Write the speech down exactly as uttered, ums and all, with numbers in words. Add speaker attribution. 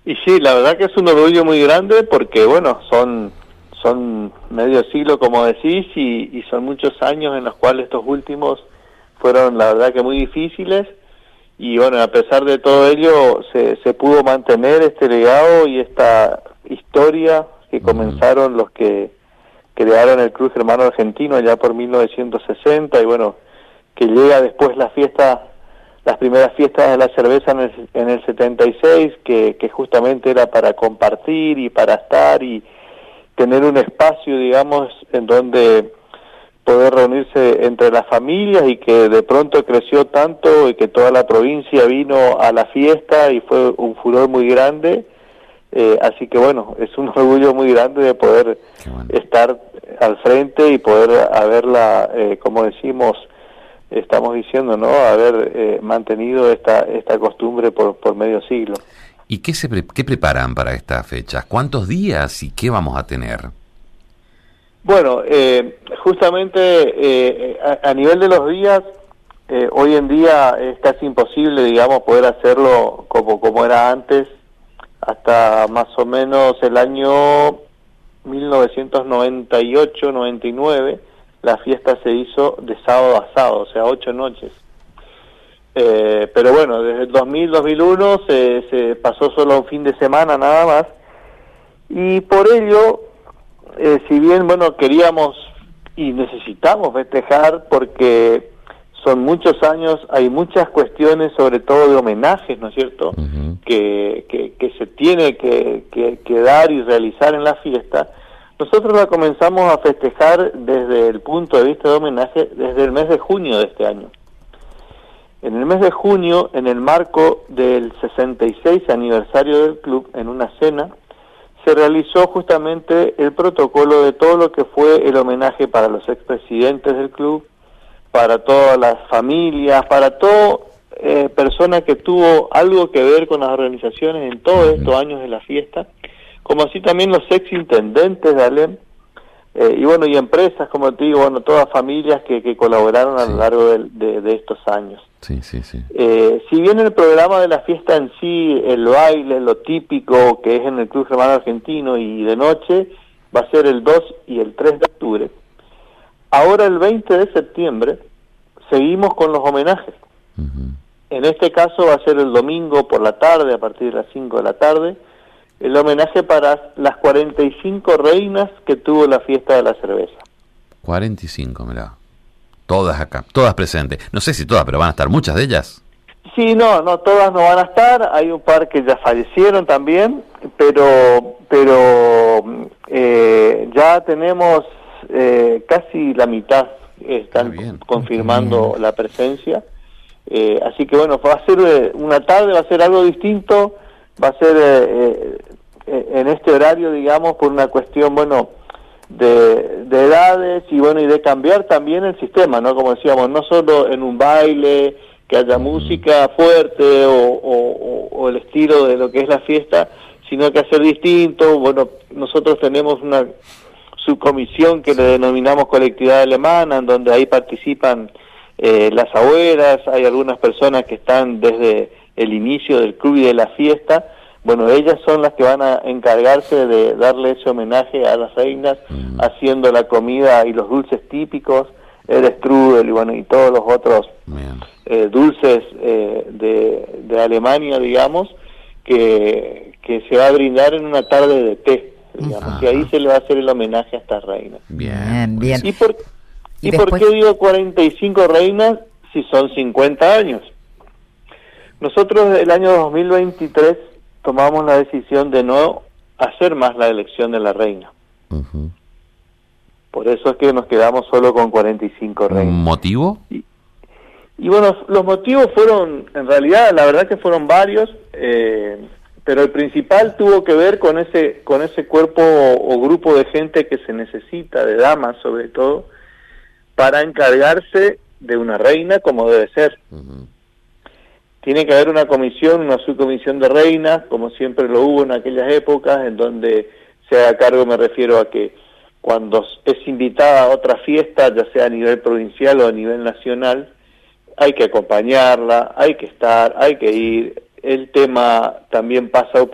Speaker 1: Y sí, la verdad que es un orgullo muy grande porque, bueno, son son medio siglo, como decís, y, y son muchos años en los cuales estos últimos fueron, la verdad que muy difíciles, y bueno, a pesar de todo ello, se, se pudo mantener este legado y esta historia que comenzaron los que crearon el Club Germano Argentino allá por mil novecientos sesenta, y bueno, que llega después la fiesta, las primeras fiestas de la cerveza en el, en el setenta y seis, que, que justamente era para compartir y para estar y tener un espacio, digamos, en donde poder reunirse entre las familias, y que de pronto creció tanto y que toda la provincia vino a la fiesta y fue un furor muy grande. Eh, así que bueno, es un orgullo muy grande de poder bueno. estar al frente y poder haberla, eh, como decimos, estamos diciendo, ¿no? Haber eh, mantenido esta esta costumbre por, por medio siglo.
Speaker 2: ¿Y qué se pre- qué preparan para estas fechas? ¿Cuántos días y qué vamos a tener?
Speaker 1: Bueno, eh, justamente eh, a, a nivel de los días, eh, hoy en día es casi imposible, digamos, poder hacerlo como como era antes. Hasta más o menos el año mil novecientos noventa y ocho noventa y nueve, la fiesta se hizo de sábado a sábado, o sea, ocho noches. Eh, pero bueno, desde el dos mil dos mil uno se, se pasó solo un fin de semana nada más, y por ello, eh, si bien, bueno, queríamos y necesitamos festejar porque son muchos años, hay muchas cuestiones, sobre todo de homenajes, ¿no es cierto?, uh-huh. que, que, que se tiene que, que, que dar y realizar en la fiesta. Nosotros la comenzamos a festejar desde el punto de vista de homenaje desde el mes de junio de este año. En el mes de junio, en el marco del sesenta y seis aniversario del club, en una cena, se realizó justamente el protocolo de todo lo que fue el homenaje para los expresidentes del club, para todas las familias, para toda eh, persona que tuvo algo que ver con las organizaciones en todos estos años de la fiesta, como así también los ex intendentes de Alem, eh, y bueno, y empresas, como te digo, bueno, todas familias que, que colaboraron a lo largo de, de, de estos años.
Speaker 2: Sí, sí, sí.
Speaker 1: Eh, si bien el programa de la fiesta en sí, el baile, lo típico que es en el Club Germano Argentino y de noche, va a ser el dos y el tres de octubre. Ahora el veinte de septiembre seguimos con los homenajes. Uh-huh. En este caso va a ser el domingo por la tarde, a partir de las cinco de la tarde, el homenaje para las cuarenta y cinco reinas que tuvo la fiesta de la cerveza.
Speaker 2: cuarenta y cinco, mirá. Todas acá, todas presentes. No sé si todas, pero van a estar muchas de ellas.
Speaker 1: Sí, no, no, todas no van a estar. Hay un par que ya fallecieron también, pero pero eh, ya tenemos eh, casi la mitad están bien, confirmando bien. la presencia. Eh, así que bueno, va a ser eh, una tarde, va a ser algo distinto, va a ser eh, eh, en este horario, digamos, por una cuestión, bueno, de, de edades y bueno, y de cambiar también el sistema, ¿no? Como decíamos, no solo en un baile, que haya música fuerte o, o, o el estilo de lo que es la fiesta, sino que hacer distinto. Bueno, nosotros tenemos una subcomisión que le denominamos colectividad alemana, en donde ahí participan eh, las abuelas, hay algunas personas que están desde el inicio del club y de la fiesta. Bueno, ellas son las que van a encargarse de darle ese homenaje a las reinas, mm. haciendo la comida y los dulces típicos, el strudel y bueno, y todos los otros eh, dulces eh, de, de Alemania, digamos, que, que se va a brindar en una tarde de té, digamos, Ajá. y ahí se le va a hacer el homenaje a estas reinas.
Speaker 2: Bien,
Speaker 3: bien.
Speaker 1: ¿Y por, y
Speaker 3: ¿Y
Speaker 1: por qué digo cuarenta y cinco reinas si son cincuenta años? Nosotros el año dos mil veintitrés tomamos la decisión de no hacer más la elección de la reina. Uh-huh. Por eso es que nos quedamos solo con cuarenta y cinco reinas.
Speaker 2: ¿Motivo?
Speaker 1: Y, y bueno, los motivos fueron, en realidad, la verdad que fueron varios, eh, pero el principal tuvo que ver con ese con ese cuerpo o, o grupo de gente que se necesita, de damas sobre todo, para encargarse de una reina como debe ser. Uh-huh. Tiene que haber una comisión, una subcomisión de reinas, como siempre lo hubo en aquellas épocas, en donde se haga cargo, me refiero a que cuando es invitada a otra fiesta, ya sea a nivel provincial o a nivel nacional, hay que acompañarla, hay que estar, hay que ir. El tema también pasa